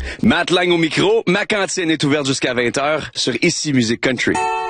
Matt Lang au micro, ma cantine est ouverte jusqu'à 20h sur Ici Musique Country.